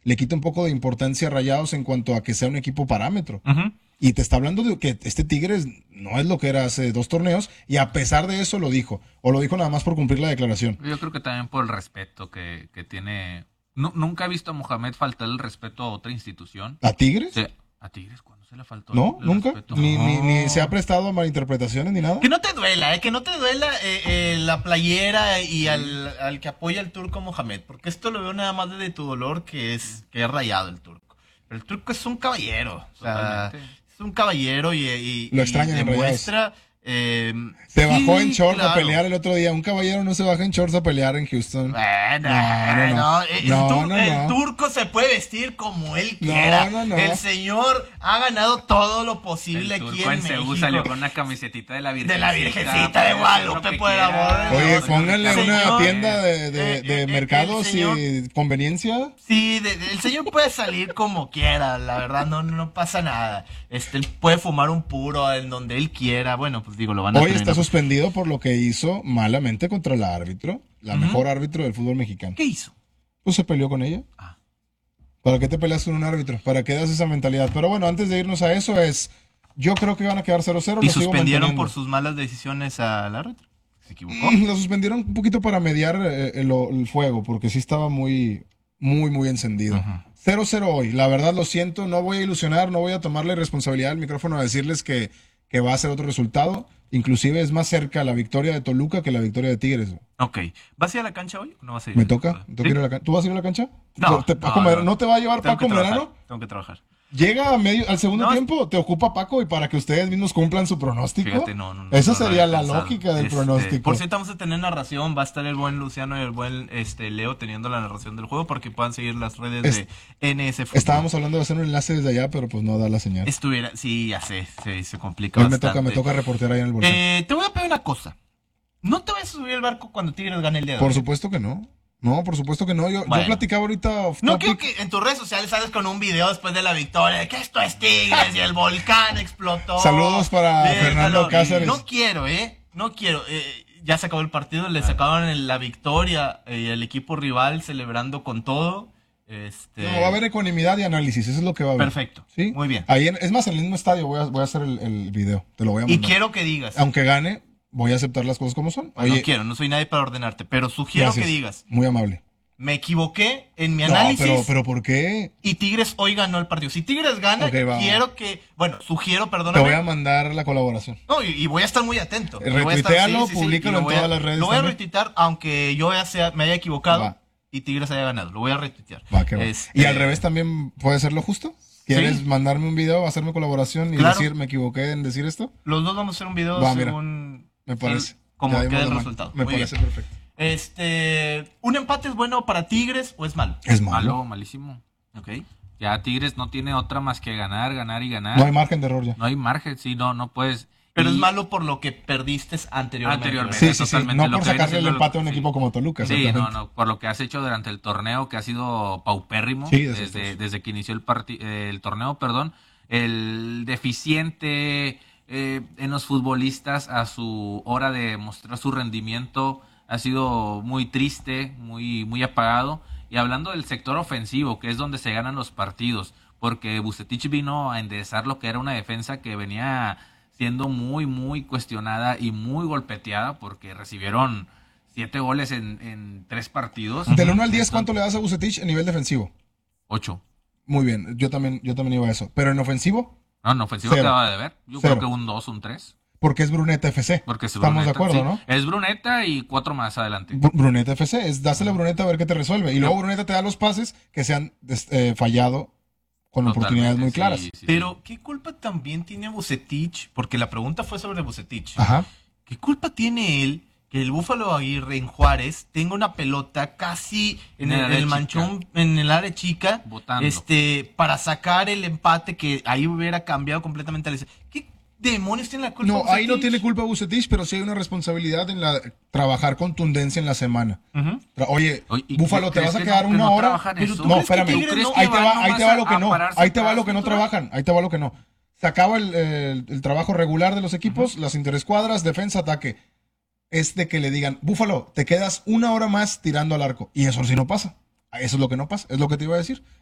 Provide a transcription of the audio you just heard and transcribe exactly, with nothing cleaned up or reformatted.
le quita un poco de importancia a Rayados en cuanto a que sea un equipo parámetro. Uh-huh. Y te está hablando de que este Tigres no es lo que era hace dos torneos, y a pesar de eso lo dijo. O lo dijo nada más por cumplir la declaración. Yo creo que también por el respeto que, que tiene. No, nunca he visto a Mohamed faltar el respeto a otra institución. ¿A Tigres? Sí, a Tigres, ¿cuándo se le faltó? No, el nunca. respeto? Ni, No. ni, ni se ha prestado a malinterpretaciones ni nada. Que no te duela, ¿eh? Que no te duela eh, eh, la playera y al, al que apoya al turco Mohamed. Porque esto lo veo nada más de tu dolor, que es que es Rayado el turco. Pero el turco es un caballero. O sea, Totalmente. es un caballero y, y, Lo y extrañan en demuestra. Eh, Se sí, bajó en shorts claro. a pelear el otro día. Un caballero no se baja en shorts a pelear en Houston. Bueno, No, no, no. no, el, No, tur- no, el no. turco se puede vestir como él No, quiera. no, no. El señor ha ganado todo lo posible El aquí turco en, en Seúl México. salió con una camisetita de la Virgencita. De la Virgencita de puede hacer Guadalupe, lo que por el quiera. amor de Oye, Dios. pónganle Señor, una tienda de, de, eh, de eh, mercados el señor- y conveniencia. Sí, de- de- el señor puede salir como quiera, la verdad, no, no pasa nada. Este, él puede fumar un puro en donde él quiera. Bueno, pues digo, lo van a Hoy tener. está suspendido por lo que hizo malamente contra la árbitro, la Ujú. mejor árbitro del fútbol mexicano. ¿Qué hizo? Pues se peleó con ella. Ah. ¿Para qué te peleas con un árbitro? ¿Para qué das esa mentalidad? Pero bueno, antes de irnos a eso es, yo creo que van a quedar cero cero. Y lo sigo suspendieron manteniendo. por sus malas decisiones al árbitro. ¿Se equivocó? Mm, Lo suspendieron un poquito para mediar eh, el, el fuego, porque sí estaba muy, muy, muy encendido. Ujú. cero cero hoy. La verdad lo siento, no voy a ilusionar, no voy a tomarle responsabilidad al micrófono a decirles que, que va a ser otro resultado. Inclusive es más cerca la victoria de Toluca que la victoria de Tigres. güey. Ok. ¿Vas a ir a la cancha hoy o no vas a ir? Me toca. ¿Sí? ¿Tengo que ir a la can- ¿Tú vas a ir a la cancha? No, ¿Te- no, Paco Mer- no. ¿No te va a llevar Tengo Paco que trabajar, Merano? Tengo que trabajar. Llega a medio, al segundo No, es- tiempo, te ocupa Paco y para que ustedes mismos cumplan su pronóstico. Fíjate, no, no, no, Esa no lo sería había la pensado. lógica del Este, pronóstico. Por cierto, vamos a tener narración. Va a estar el buen Luciano y el buen este, Leo teniendo la narración del juego para que puedan seguir las redes Es- de N S Fútbol. Estábamos hablando de hacer un enlace desde allá, pero pues no da la señal. Estuviera, sí, ya sé, sí, se complica Hoy me bastante. toca, me toca reportear ahí en el bolsillo. Eh, te voy a pedir una cosa. No te vayas a subir al barco cuando Tigres gane el día de Por hoy. supuesto que no. No, por supuesto que no. Yo, Bueno. yo platicaba ahorita off No topic. quiero que en tus redes sociales sales con un video después de la victoria de que esto es Tigres y el volcán explotó. Saludos para Déjalo. Fernando Cáceres. No quiero, ¿eh? No quiero. Eh, ya se acabó el partido, le sacaban el- la victoria y el equipo rival celebrando con todo. Este... No, va a haber ecuanimidad y análisis, eso es lo que va a haber. Perfecto. ¿Sí? Muy bien. Ahí en- es más, en el mismo estadio voy a, voy a hacer el, el video. Te lo voy a Y mandar. quiero que digas. Aunque gane, voy a aceptar las cosas como son. Bueno, Oye, no quiero, no soy nadie para ordenarte, pero sugiero gracias. que digas. Muy amable. Me equivoqué en mi No, análisis. pero, pero ¿por qué? Y Tigres hoy ganó el partido. Si Tigres gana, Ok, va. quiero que. Bueno, sugiero, Te perdóname. voy a mandar la colaboración. No, y, y voy a estar muy atento. Eh, Y voy a estar- retuitealo, públicalo y lo en voy a- todas las redes Lo voy a también. retuitear, aunque yo ya sea, me haya equivocado Va. y Tigres haya ganado. Lo voy a retuitear. Va, que va. Este, Y al revés también puede ser lo justo. ¿Quieres Sí. mandarme un video, hacerme colaboración y Claro. decir me equivoqué en decir esto? Los dos vamos a hacer un video Va, mira. según. Me parece. Como Ya dimos quede la el mano. resultado. Me Muy parece bien. perfecto. Este. ¿Un empate es bueno para Tigres o es malo? Es malo. Malo, malísimo. Ok. Ya Tigres no tiene otra más que ganar, ganar y ganar. No hay margen de error ya. No hay margen, sí, no, no puedes. Pero Y- es malo por lo que perdiste anteriormente. Anteriormente. Sí, sí, sí. totalmente, No lo por que viene sacarle el siendo lo- empate a un sí. equipo como Toluca. Sí, no, exactamente. no, por lo que has hecho durante el torneo, que ha sido paupérrimo, Sí, desde, desastroso. desde que inició el, parti- eh, el torneo, perdón, el deficiente eh, en los futbolistas a su hora de mostrar su rendimiento ha sido muy triste, muy, muy apagado. Y hablando del sector ofensivo, que es donde se ganan los partidos, porque Vucetich vino a enderezar lo que era una defensa que venía siendo muy, muy cuestionada y muy golpeteada, porque recibieron siete goles en, en tres partidos. Del uno al diez, ¿cuánto le das a Vucetich a nivel defensivo? Ocho. Muy bien, yo también, yo también iba a eso. Pero en ofensivo, No, en ofensivo Cero. quedaba de ver. Yo Cero. creo que un dos, un tres. porque es Bruneta F C. Porque es Estamos Bruneta, de acuerdo, sí. ¿no? Es Bruneta y cuatro más adelante. Br- Bruneta F C, es dásele a Bruneta a ver qué te resuelve. Y luego Bruneta te da los pases que se han des- eh, fallado con Totalmente, oportunidades muy sí, claras. sí, sí. Pero, ¿qué culpa también tiene Vucetich? Porque la pregunta fue sobre Vucetich. Ajá. ¿Qué culpa tiene él que el Búfalo Aguirre en Juárez tenga una pelota casi en En el el, área el chica. manchón, en el área chica, Botando. este, para sacar el empate que ahí hubiera cambiado completamente la... ¿Qué demonios tiene la culpa? No, ahí no Vucetich? tiene culpa Vucetich, pero sí hay una responsabilidad en la trabajar contundencia en la semana. Ujú. Tra- Oye, Oye, ¿y Búfalo, qué- ¿te vas a crees que quedar no- que una no hora? trabajan Pero eso? tú No, crees que espérame. Tigres no Ahí te van va, ahí nomás te va a- lo que a no. pararse Ahí te va atrás, lo que no controlar? trabajan. Ahí te va lo que no. Se acaba el, el- el trabajo regular de los equipos, las interescuadras, defensa, ataque. Es de que le digan, Búfalo, te quedas una hora más tirando al arco. Y eso sí no pasa. Eso es lo que no pasa. Es lo que te iba a decir.